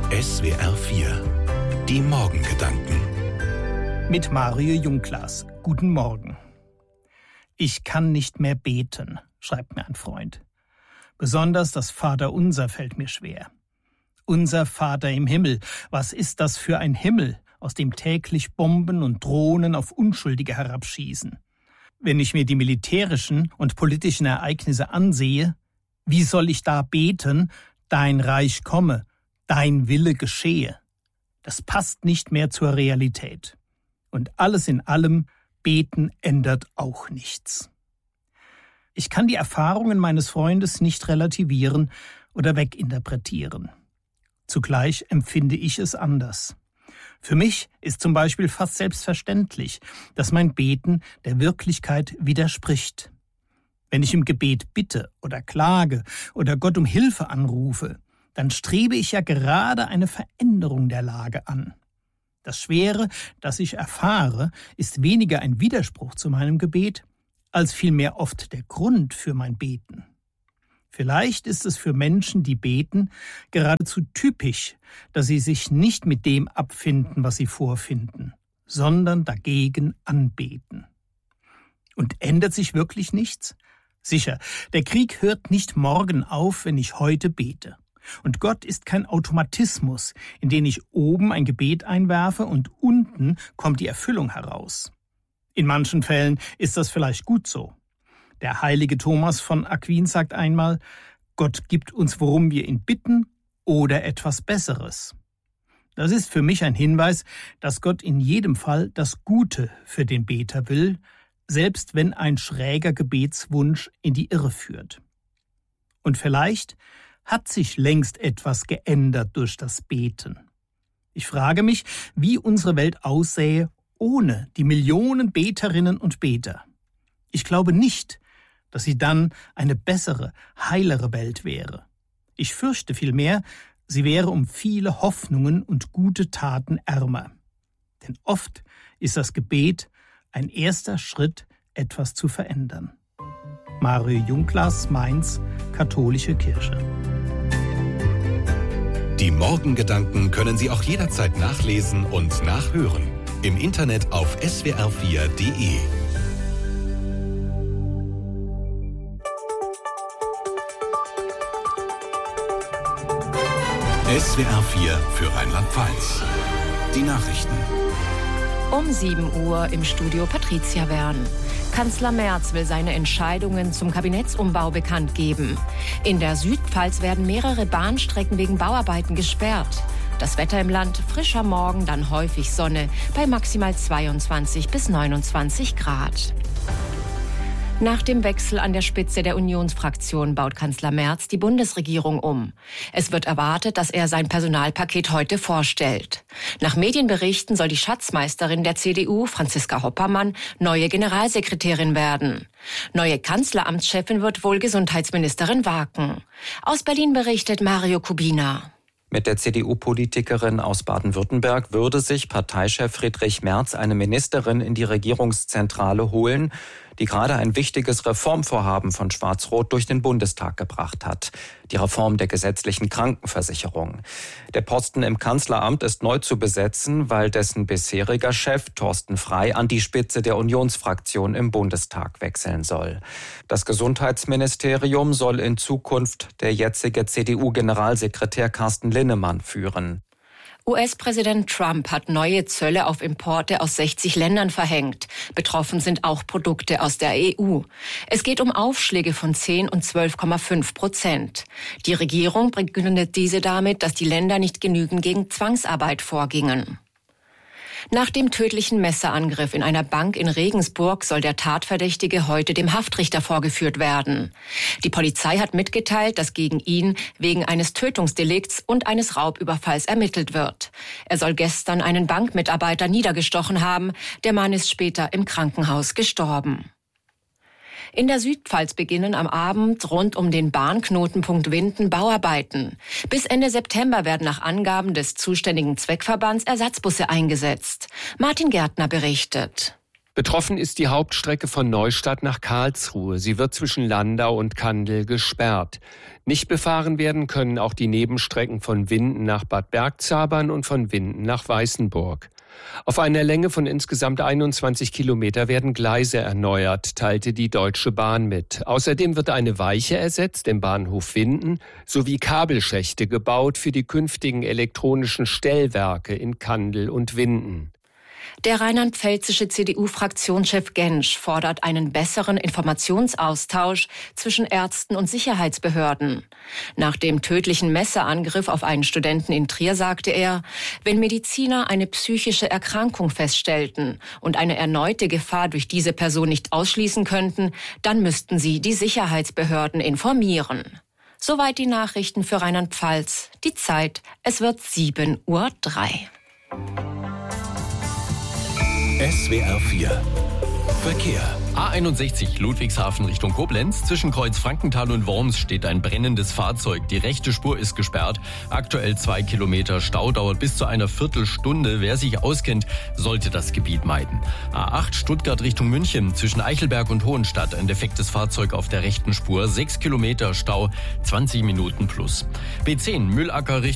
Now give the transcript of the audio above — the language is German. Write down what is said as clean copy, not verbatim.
SWR 4. Die Morgengedanken. Mit Mario Junglas. Guten Morgen. Ich kann nicht mehr beten, schreibt mir ein Freund. Besonders das Vaterunser fällt mir schwer. Unser Vater im Himmel, was ist das für ein Himmel, aus dem täglich Bomben und Drohnen auf Unschuldige herabschießen? Wenn ich mir die militärischen und politischen Ereignisse ansehe, wie soll ich da beten, dein Reich komme, dein Wille geschehe? Das passt nicht mehr zur Realität. Und alles in allem, beten ändert auch nichts. Ich kann die Erfahrungen meines Freundes nicht relativieren oder weginterpretieren. Zugleich empfinde ich es anders. Für mich ist zum Beispiel fast selbstverständlich, dass mein Beten der Wirklichkeit widerspricht. Wenn ich im Gebet bitte oder klage oder Gott um Hilfe anrufe, dann strebe ich ja gerade eine Veränderung der Lage an. Das Schwere, das ich erfahre, ist weniger ein Widerspruch zu meinem Gebet, als vielmehr oft der Grund für mein Beten. Vielleicht ist es für Menschen, die beten, geradezu typisch, dass sie sich nicht mit dem abfinden, was sie vorfinden, sondern dagegen anbeten. Und ändert sich wirklich nichts? Sicher, der Krieg hört nicht morgen auf, wenn ich heute bete. Und Gott ist kein Automatismus, in den ich oben ein Gebet einwerfe und unten kommt die Erfüllung heraus. In manchen Fällen ist das vielleicht gut so. Der heilige Thomas von Aquin sagt einmal, Gott gibt uns, worum wir ihn bitten, oder etwas Besseres. Das ist für mich ein Hinweis, dass Gott in jedem Fall das Gute für den Beter will, selbst wenn ein schräger Gebetswunsch in die Irre führt. Und vielleicht hat sich längst etwas geändert durch das Beten. Ich frage mich, wie unsere Welt aussähe ohne die Millionen Beterinnen und Beter. Ich glaube nicht, dass sie dann eine bessere, heilere Welt wäre. Ich fürchte vielmehr, sie wäre um viele Hoffnungen und gute Taten ärmer. Denn oft ist das Gebet ein erster Schritt, etwas zu verändern. Mario Junglas, Mainz, Katholische Kirche. Die Morgengedanken können Sie auch jederzeit nachlesen und nachhören. Im Internet auf swr4.de. SWR 4 für Rheinland-Pfalz. Die Nachrichten. Um 7 Uhr im Studio Patricia Wern. Kanzler Merz will seine Entscheidungen zum Kabinettsumbau bekannt geben. In der Südpfalz werden mehrere Bahnstrecken wegen Bauarbeiten gesperrt. Das Wetter im Land, frischer Morgen, dann häufig Sonne bei maximal 22 bis 29 Grad. Nach dem Wechsel an der Spitze der Unionsfraktion baut Kanzler Merz die Bundesregierung um. Es wird erwartet, dass er sein Personalpaket heute vorstellt. Nach Medienberichten soll die Schatzmeisterin der CDU, Franziska Hoppermann, neue Generalsekretärin werden. Neue Kanzleramtschefin wird wohl Gesundheitsministerin Waken. Aus Berlin berichtet Mario Kubina. Mit der CDU-Politikerin aus Baden-Württemberg würde sich Parteichef Friedrich Merz eine Ministerin in die Regierungszentrale holen, die gerade ein wichtiges Reformvorhaben von Schwarz-Rot durch den Bundestag gebracht hat. Die Reform der gesetzlichen Krankenversicherung. Der Posten im Kanzleramt ist neu zu besetzen, weil dessen bisheriger Chef Thorsten Frey an die Spitze der Unionsfraktion im Bundestag wechseln soll. Das Gesundheitsministerium soll in Zukunft der jetzige CDU-Generalsekretär Carsten Linnemann führen. US-Präsident Trump hat neue Zölle auf Importe aus 60 Ländern verhängt. Betroffen sind auch Produkte aus der EU. Es geht um Aufschläge von 10 und 12,5%. Die Regierung begründet diese damit, dass die Länder nicht genügend gegen Zwangsarbeit vorgingen. Nach dem tödlichen Messerangriff in einer Bank in Regensburg soll der Tatverdächtige heute dem Haftrichter vorgeführt werden. Die Polizei hat mitgeteilt, dass gegen ihn wegen eines Tötungsdelikts und eines Raubüberfalls ermittelt wird. Er soll gestern einen Bankmitarbeiter niedergestochen haben. Der Mann ist später im Krankenhaus gestorben. In der Südpfalz beginnen am Abend rund um den Bahnknotenpunkt Winden Bauarbeiten. Bis Ende September werden nach Angaben des zuständigen Zweckverbands Ersatzbusse eingesetzt. Martin Gärtner berichtet. Betroffen ist die Hauptstrecke von Neustadt nach Karlsruhe. Sie wird zwischen Landau und Kandel gesperrt. Nicht befahren werden können auch die Nebenstrecken von Winden nach Bad Bergzabern und von Winden nach Weißenburg. Auf einer Länge von insgesamt 21 Kilometer werden Gleise erneuert, teilte die Deutsche Bahn mit. Außerdem wird eine Weiche ersetzt im Bahnhof Winden sowie Kabelschächte gebaut für die künftigen elektronischen Stellwerke in Kandel und Winden. Der rheinland-pfälzische CDU-Fraktionschef Gensch fordert einen besseren Informationsaustausch zwischen Ärzten und Sicherheitsbehörden. Nach dem tödlichen Messerangriff auf einen Studenten in Trier sagte er, wenn Mediziner eine psychische Erkrankung feststellten und eine erneute Gefahr durch diese Person nicht ausschließen könnten, dann müssten sie die Sicherheitsbehörden informieren. Soweit die Nachrichten für Rheinland-Pfalz. Die Zeit, es wird 7:03 Uhr. SWR 4 Verkehr. A61 Ludwigshafen Richtung Koblenz. Zwischen Kreuz Frankenthal und Worms steht ein brennendes Fahrzeug. Die rechte Spur ist gesperrt. Aktuell 2 Kilometer Stau, dauert bis zu einer Viertelstunde. Wer sich auskennt, sollte das Gebiet meiden. A8 Stuttgart Richtung München. Zwischen Eichelberg und Hohenstadt ein defektes Fahrzeug auf der rechten Spur. 6 Kilometer Stau, 20 Minuten plus. B10 Mühlacker Richtung